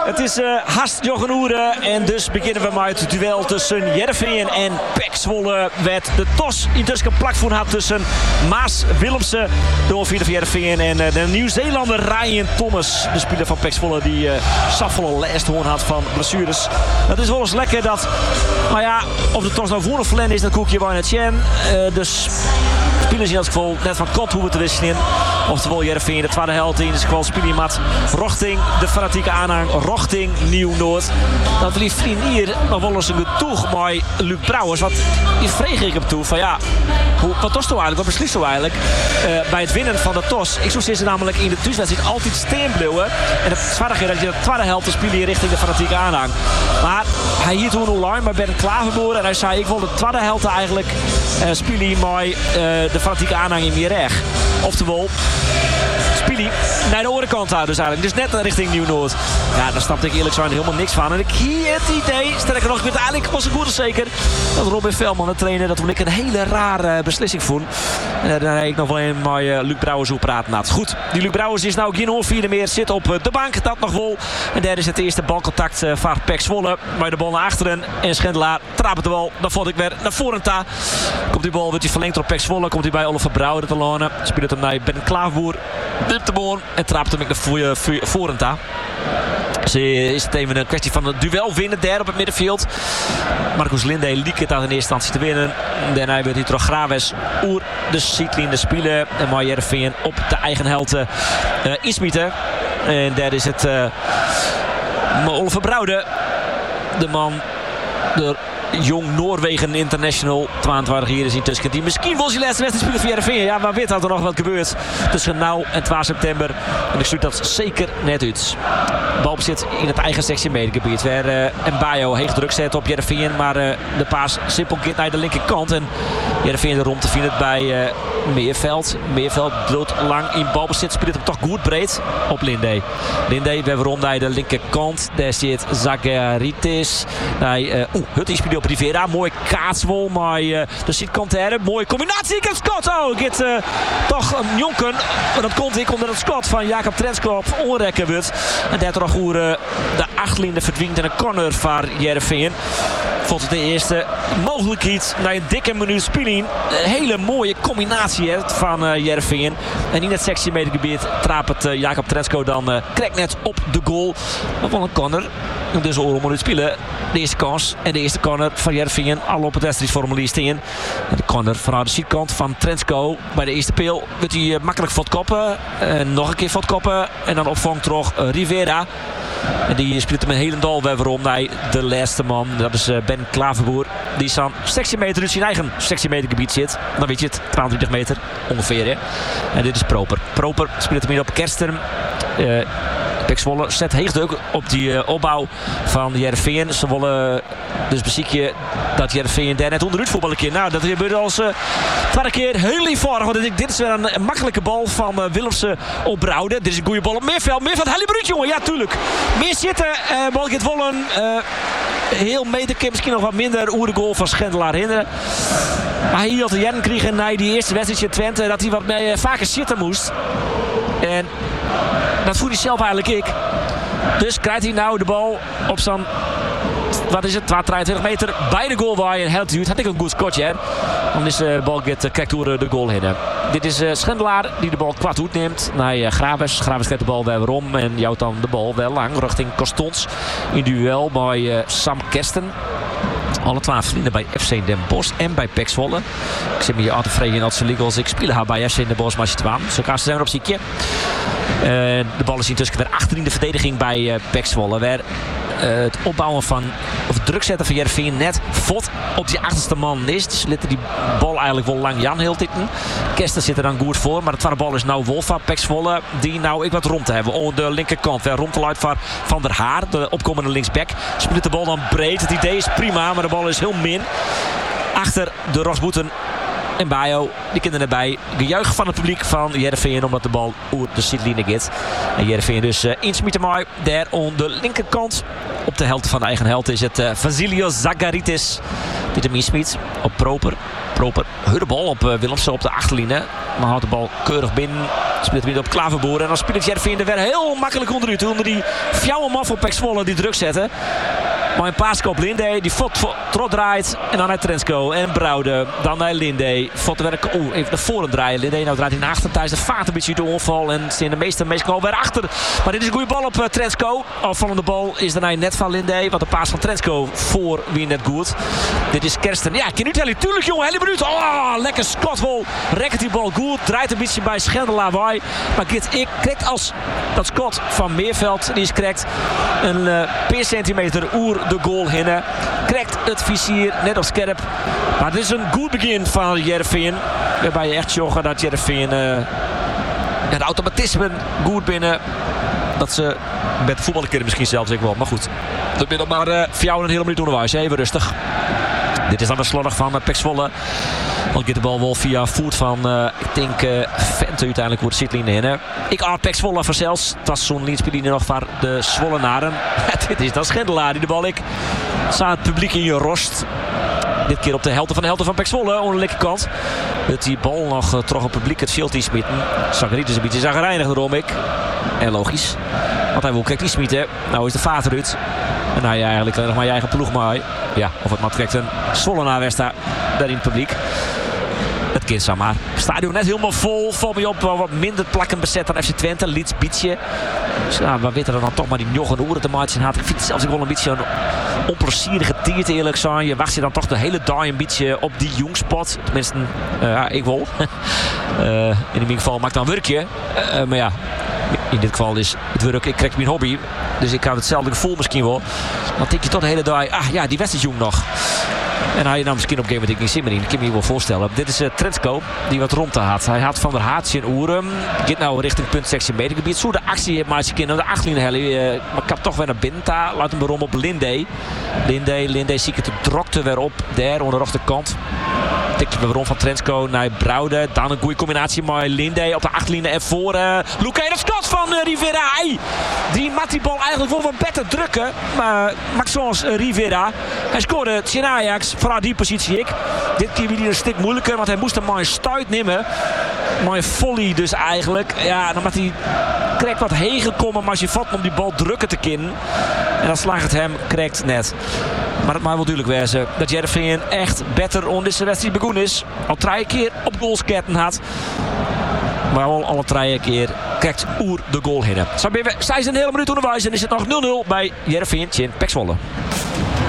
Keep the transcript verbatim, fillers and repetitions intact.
Het is uh, haast Jochen Oeren en dus beginnen we met het duel tussen Heerenveen en P E C Zwolle. Werd de tos intussen plakvoer had tussen Maas Willemsen, de onvierde van Heerenveen, en uh, de Nieuw-Zeelander Ryan Thomas, de speler van P E C Zwolle, die uh, saffele lijsthoorn had van blessures. Het is wel eens lekker dat, nou ja, of de tos nou voor of verlenen is, dat koekje bijna het chen. Uh, dus spelers in het geval net van kant hoeven te wisselen. Oftewel Heerenveen de tweede helft in het geval spelen met Rochting, de fanatieke aanhang, Rochting, Nieuw-Noord. Dan verliest vriend hier nog wel eens een getoeg bij Luc Brouwers. Wat die vreeg ik hem toe van ja, hoe, wat was nou eigenlijk, wat beslist nou eigenlijk uh, bij het winnen van de tos. Ik zou ze namelijk in de thuiswedstrijd altijd steen blijven. En het zwaardige dat je de tweede helft spelen richting de fanatieke aanhang. Maar hij hield toen al lang, maar Ben Klaverboer en hij zei ik wil de tweede helft eigenlijk uh, spelen met uh, de fanatieke aanhang in meer recht. Oftewel Spili naar de andere kant uit dus eigenlijk. Dus net richting Nieuw-Noord. Ja, daar snapte ik eerlijk gezegd helemaal niks van. En ik hier het idee, sterker nog, ik weet eigenlijk was ik goed zeker dat Robin Velman, de trainer, dat toen ik een hele rare beslissing vond. En daar heb ik nog wel een met uh, Luc Brouwers op praten. Nou, goed. Die Luc Brouwers is nou geen hoofdvierde meer. Zit op uh, de bank, dat nog wel. En daar is het eerste balcontact uh, van P E C Zwolle. Maar de bal naar achteren. En Schendelaar trapt de bal. Dan vond ik weer naar voren ta. Komt die bal, wordt hij verlengd door P E C Zwolle. Komt hij bij Oliver Brouwer te lonen. Speelt hem naar Ben Klaverboer. Dipt de bal en trapt hem naar voren ta. Ze is het even een kwestie van het duel winnen daar op het middenveld. Marcus Linde liep het aan in eerste instantie te winnen. Daarna werd hij terug Graves oer de zietlinie spelen. En maar Heerenveen op de eigen helft uh, insmieten. En daar is het uh, Oliver Brouwer, de man, de Jong Noorwegen International, tweeëntwintig jaar is in tussen. Die misschien wel zijn laatste wedstrijd spelen voor Heerenveen. Ja, maar weet dat er nog wat gebeurt tussen nou en twee september. En ik sluit dat zeker net uit. Balbezit in het eigen sectie medegebied. Waar uh, en Bayo heeg druk zet op Heerenveen. Maar uh, de paas simpel gaat naar de linkerkant. En Heerenveen erom te vinden bij uh, Meerveld. Meerveld bloot lang in balbezit. Speelt hem toch goed breed op Linde. Linde weer rond naar de linkerkant. Daar zit Zagaritis. Oeh, uh, Hutte speelt op Rivera. Mooi kaatswol. Maar uh, de zitkant hebben. Mooie combinatie. Ik heb Scott. Oh, get uh, toch een jonken. Maar dat komt ik onder het Scott van Jacob Trenskop. Onrekken wordt. En daar toch hoe uh, de achtlinde verdwijnt en een corner van Heerenveen. Vond het de eerste mogelijkheid na een dikke minuut spelen. Een hele mooie combinatie hè, van uh, Heerenveen. En in het sectiemetergebied trapt het uh, Jacob Tresko dan uh, krijgt net op de goal. Maar van een corner. Dus om minuut spelen. De eerste kans en de eerste corner van Heerenveen. Al op het wedstrijdformulier staan. De corner vanuit de zijkant van Trensko. Bij de eerste peel wordt hij uh, makkelijk van het koppen. Uh, nog een keer van het koppen. En dan opvangt terug uh, Rivera. En die speelt hem een helendal weer waarom naar de laatste man. Dat is uh, Ben Klaverboer. Die is aan sectiemeter uit zijn eigen sectiemetergebied zit. Dan weet je het, tweeëntwintig meter ongeveer. Hè. En dit is Proper. Proper speelt hem hier op Kersten. Uh, P E C Zwolle zet heeg druk op die uh, opbouw van Heerenveen. Ze willen dus beziekje dat Heerenveen daar net onderuit voetballen keer. Nou, dat gebeurde als uh, tweede keer heel eenvoudig. Want dit, dit is weer een, een makkelijke bal van uh, Willemsen op Brouwer. Dit is een goede bal op Meerveld. Meerveld, hele bruut jongen. Ja, tuurlijk. Meer zitten. Uh, bal gaat wollen. Uh, heel meterkip. Misschien nog wat minder oer de goal van Schendelaar hinderen. Maar hij had de jaren kregen na die eerste wedstrijd in Twente. Dat hij wat mee, uh, vaker zitten moest. En dat voelde hij zelf eigenlijk ik. Dus krijgt hij nou de bal op zijn, wat is het, drieëntwintig meter bij de goal waar je helt duurt. Had ik een goed skotje hè. Dan is de bal get, krijgt door de goal heen. Dit is uh, Schendelaar die de bal kwart hoed neemt naar uh, Graves. Graves krijgt de bal weer om en jouwt dan de bal wel lang richting Costons. In duel bij uh, Sam Kersten. Alle twaalf vrienden bij F C Den Bosch en bij P E C Zwolle. Ik zit me hier altijd vrij in dat ze liggen als ik speel haar bij F C Den Bosch, maar je twaalf. Zo gaan ze zijn op ziekje. Uh, de bal is intussen weer achterin de verdediging bij uh, P E C Zwolle. Waar uh, het opbouwen van, of het druk zetten van Heerenveen net vod op die achterste man is. Dus lieten die bal eigenlijk wel lang Jan heel titten. Kersten zit er dan goed voor, maar de tweede bal is nou Wolf van P E C Zwolle. Die nou ik wat rond te hebben. Op de linkerkant. Waar rond te luid van Van der Haar, de opkomende linksback. Speelt de bal dan breed. Het idee is prima, maar de bal is heel min. Achter de Rosboeten. En Bayo, die kinderen erbij. Gejuich van het publiek van Heerenveen omdat de bal over de zietlinie gaat. En Heerenveen dus uh, insmieten mooi. Daar aan de linkerkant. Op de helft van de eigen helft is het uh, Vasilios Zagaritis. Die hem insmiet op Proper. Proper houdt de bal op uh, Willemsen op de achterlijnen. Maar houdt de bal keurig binnen. Speelt weer op Klaverboer. En dan speelt Jervin er weer heel makkelijk onderuit. Onder die fjouwe man van Pek Zwolle die druk zetten. Maar een paas op Linde. Die fot trot draait. En dan naar Trensko en Brouwde. Dan naar Linde. Fot werk. Oeh, even naar voren draaien. Linde nou draait hij naar achter. Tijdens de vaart een beetje de onval. En zijn de meeste meestal weer achter. Maar dit is een goede bal op uh, Trensko. Afvallende bal is daarna net van Linde. Want de paas van Trensko voor wie net goed. Dit is Kersten. Ja, kan nu tellen. Tuurlijk jongen. Hele minuut. Oh, lekker Scotwol. Rekt die bal goed. Draait een beetje bij Schendelawaai. Maar Git ik krijgt als dat Scott van Meerveld. Die is krijgt een uh, paar centimeter oer de goal hinnen. Krijgt het vizier net op scherp. Maar het is een goed begin van Jervin. Waarbij je echt zorgt dat Jervin uh, het automatisme goed binnen. Dat ze met voetballen kunnen misschien zelfs ik wel. Maar goed. Dat ben nog maar uh, voor jou een hele minuut onderwijs. Even rustig. Dit is dan de slordig van uh, Pek Zwolle. Want gaat de bal wel via voet van, uh, ik denk, uh, Vente uiteindelijk wordt Zitline in. Ik had Pek Zwolle voor zelfs. Het was zo'n liedspeliner nog voor de Zwollenaren. Dit is dan Schendelaar die de bal ik. Staat het publiek in je rost. Dit keer op de helft van de helft van Pek Zwolle. Aan de linkerkant. Dat die bal nog uh, terug op het publiek het veld die smieten. Zagariet is een beetje zagrijnig daarom ik. En logisch. Want hij wil kijk die smieten. Nou is de vaat eruit. En nou ja, eigenlijk nog maar je eigen ploeg maar. Ja, of het maar trekt een Zwollenaar Westa daar in het publiek. Het kind zou maar. Stadion net helemaal vol. Val me op wat minder plakken bezet dan F C Twente. Lieds Bietje. Dus ja, maar weten er dan toch maar die nog een oren te maken had. Ik vind het zelfs ook wel een beetje een onplezierige tiert eerlijk zijn. Je wacht je dan toch de hele dag een beetje op die jongspot. Tenminste, uh, ja, ik wel. uh, in ieder geval maakt dan een werkje. Uh, maar ja, in dit geval is het werk, ik krijg mijn hobby. Dus ik had hetzelfde gevoel misschien wel. Dan denk je toch de hele dag, ah ja, die wedstrijd jong nog. En hij nou misschien op een gegeven moment niet zin in. Ik kan me je wel voorstellen. Dit is uh, Trensko die wat rond had. Hij had van der Haatje in Oerum. Gaat nou richting puntsectie medegebied. Zo de actie heeft maar eens een keer naar de achterlijn hellen. Uh, maar ik heb toch weer naar binnen. Laat hem erom op Linde. Linde, Linde zie ik het drokte weer op. Daar onder de rechterkant. Tikje weer rond van Trensko naar Brouwde. Dan een goede combinatie met Linde op de achterlijn en voor. Uh, Luque de Scott van uh, Rivera. Hey, die maakt die bal eigenlijk wel wat beter drukken. Maar Maxence uh, Rivera. Hij scoorde in Ajax. Vooral die positie ik. Dit keer weer een stuk moeilijker. Want hij moest hem maar een stuit nemen. Maar een volley dus eigenlijk. Ja, dan moet hij krijgt wat heen gekomen. Maar als je vat om die bal drukken te kennen. En dan slaagt het hem krijgt net. Maar het mag wel duidelijk wezen dat Jervin echt beter on deze wedstrijd begonnen is. Al drie keer op goalsketten had. Maar al alle drie keer krijgt Oer de goal heen. Zo zijn ze een hele minuut onderwijs en is het nog nul nul bij Jervin in Pek Zwolle.